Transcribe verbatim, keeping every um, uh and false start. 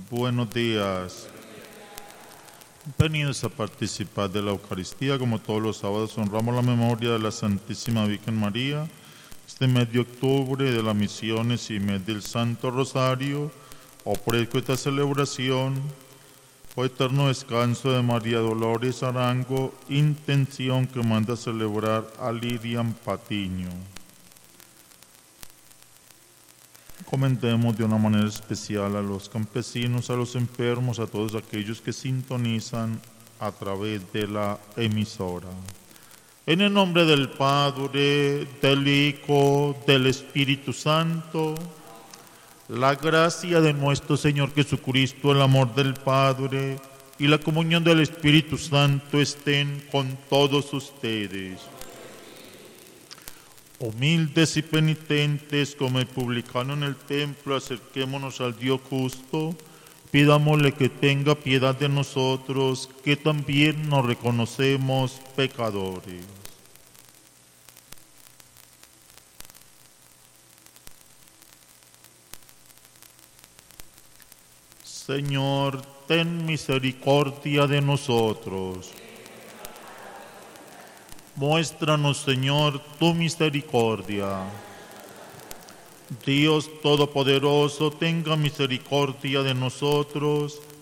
Buenos días. Venidos a participar de la Eucaristía. Como todos los sábados honramos la memoria de la Santísima Virgen María. Este mes de octubre de las misiones y mes del Santo Rosario, ofrezco esta celebración, o eterno descanso de María Dolores Arango, intención que manda a celebrar a Lilian Patiño. Comentemos de una manera especial a los campesinos, a los enfermos, a todos aquellos que sintonizan a través de la emisora. En el nombre del Padre, del Hijo, del Espíritu Santo, la gracia de nuestro Señor Jesucristo, el amor del Padre y la comunión del Espíritu Santo estén con todos ustedes. Humildes y penitentes como el publicano en el templo, acerquémonos al Dios justo, pidámosle que tenga piedad de nosotros, que también nos reconocemos pecadores. Señor, ten misericordia de nosotros. Muéstranos, Señor, tu misericordia. Dios Todopoderoso, tenga misericordia de nosotros,